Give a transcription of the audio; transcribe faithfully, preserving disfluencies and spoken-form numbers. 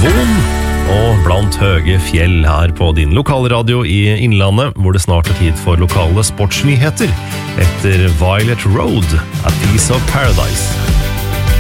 Von og blant høye fjell her på din lokalradio i Innlandet, hvor det snart er tid for lokale sportsnyheter etter Violet Road, A Piece of Paradise.